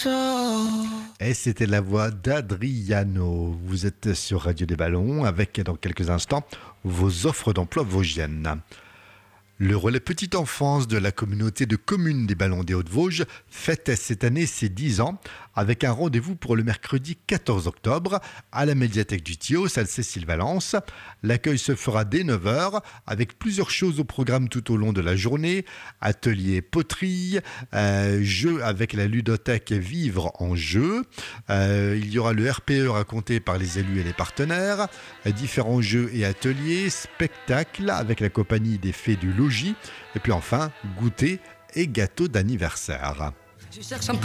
Et c'était la voix d'Adriano. Vous êtes sur Radio des Ballons avec, dans quelques instants, vos offres d'emploi vosgiennes. Le relais petite enfance de la communauté de communes des Ballons des Hauts-de-Vosges fête cette année ses 10 ans avec un rendez-vous pour le mercredi 14 octobre à la médiathèque du Thio, salle Cécile-Valence. L'accueil se fera dès 9h avec plusieurs choses au programme tout au long de la journée. Atelier poterie, jeux avec la ludothèque Vivre en jeu. Il y aura le RPE raconté par les élus et les partenaires. Différents jeux et ateliers, spectacles avec la compagnie des Fées du Logis. Et puis enfin, goûter et gâteau d'anniversaire.